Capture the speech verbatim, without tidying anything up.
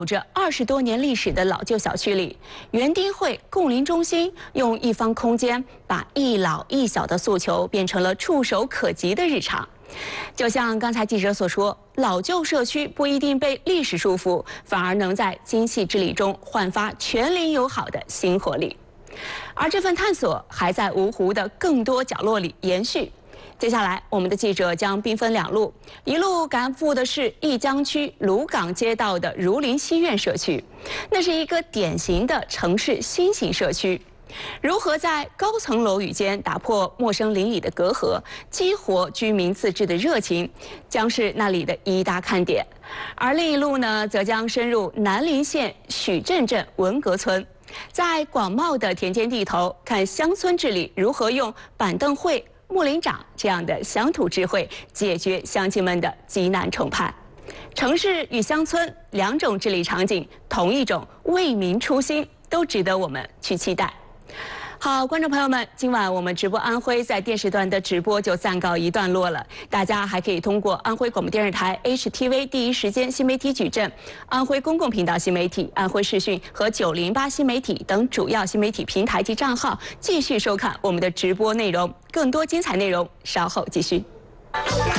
有着二十多年历史的老旧小区里，园丁会共邻中心用一方空间，把一老一小的诉求变成了触手可及的日常。就像刚才记者所说，老旧社区不一定被历史束缚，反而能在精细治理中焕发全邻友好的新活力。而这份探索还在芜湖的更多角落里延续。 接下来，我们的记者将兵分两路，一路赶赴的是义江区鲁港街道的儒林西苑社区，那是一个典型的城市新型社区。如何在高层楼宇间打破陌生邻里的隔阂，激活居民自治的热情，将是那里的一大看点。而另一路呢，则将深入南陵县许镇镇文革村，在广袤的田间地头，看乡村治理如何用板凳会、 木林长这样的乡土智慧解决乡亲们的急难重盼，城市与乡村两种治理场景，同一种为民初心，都值得我们去期待。好，观众朋友们，今晚我们直播安徽在电视端的直播就暂告一段落了。大家还可以通过安徽广播电视台 H T V 第一时间新媒体矩阵、安徽公共频道新媒体、安徽视讯和九零八新媒体等主要新媒体平台及账号，继续收看我们的直播内容。更多精彩内容稍后继续。